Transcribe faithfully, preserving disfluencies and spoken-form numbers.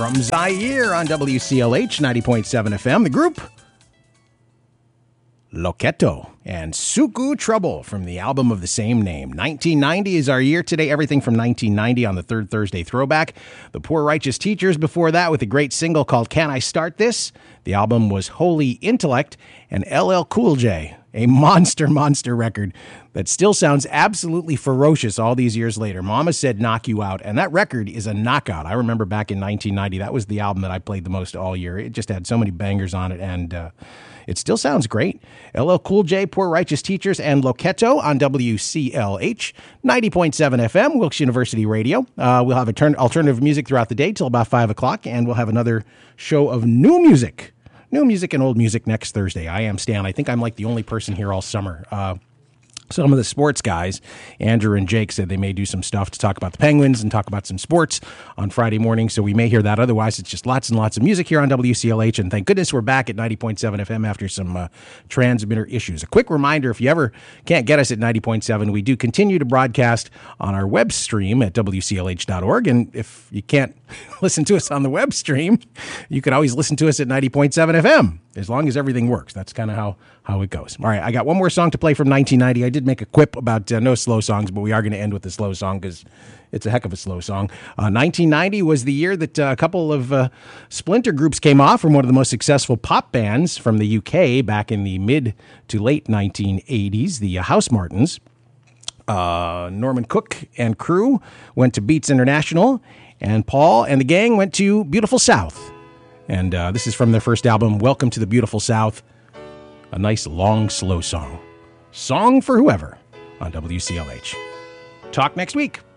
From Zaire on W C L H ninety point seven F M, the group Loketo and Suku Trouble from the album of the same name. nineteen ninety is our year today. Everything from nineteen ninety on the third Thursday throwback. The Poor Righteous Teachers before that with a great single called Can I Start This? The album was Holy Intellect, and L L Cool J, a monster, monster record that still sounds absolutely ferocious all these years later. Mama Said Knock You Out, and that record is a knockout. I remember back in nineteen ninety, that was the album that I played the most all year. It just had so many bangers on it, and uh, it still sounds great. L L Cool J, Poor Righteous Teachers, and Loketo on W C L H ninety point seven F M, Wilkes University Radio. Uh, we'll have a turn, alternative music throughout the day till about five o'clock, and we'll have another show of new music. New music and old music next Thursday. I am Stan. I think I'm like the only person here all summer. Uh, some of the sports guys, Andrew and Jake, said they may do some stuff to talk about the Penguins and talk about some sports on Friday morning, so we may hear that. Otherwise, it's just lots and lots of music here on W C L H, and thank goodness we're back at ninety point seven F M after some uh, transmitter issues. A quick reminder, if you ever can't get us at ninety point seven, we do continue to broadcast on our web stream at W C L H dot org, and if you can't listen to us on the web stream, you can always listen to us at ninety point seven F M, as long as everything works. That's kind of how, how it goes. All right, I got one more song to play from nineteen ninety. I did make a quip about uh, no slow songs, but we are going to end with a slow song because it's a heck of a slow song. Uh, nineteen ninety was the year that uh, a couple of uh, splinter groups came off from one of the most successful pop bands from the U K back in the mid to late nineteen eighties, the uh, House Martins. Uh, Norman Cook and crew went to Beats International, and Paul and the gang went to Beautiful South. And uh, this is from their first album, Welcome to the Beautiful South, a nice, long, slow song. Song for Whoever on W C L H. Talk next week.